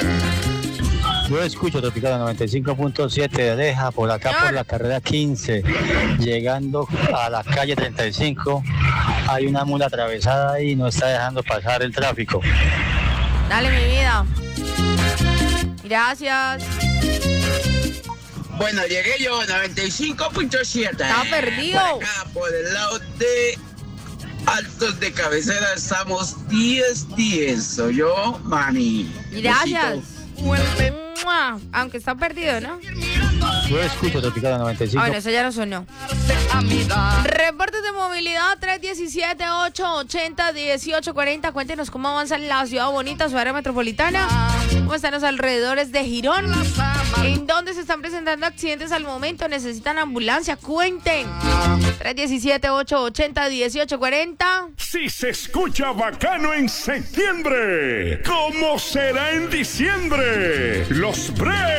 Yo escucho Tropical 95.7 de Deja, por acá por la carrera 15, llegando a la calle 35, hay una mula atravesada y no está dejando pasar el tráfico. Dale, mi vida. Gracias. Bueno, llegué yo, 95.7. Estaba perdido. Por acá, por el lado de Altos de Cabecera, estamos 10-10. Soy yo, Manny. Gracias. ¡Mua! Aunque está perdido, ¿no? Yo escucho Tropical 95. Bueno, eso ya no sonó. Reportes de movilidad 317-880-1840. Cuéntenos cómo avanza la ciudad bonita, su área metropolitana. ¿Cómo están los alrededores de Girón? ¿En dónde se están presentando accidentes al momento? ¿Necesitan ambulancia? Cuenten. 317-880-1840. Si se escucha bacano en septiembre, ¿cómo será en diciembre? Los Breaks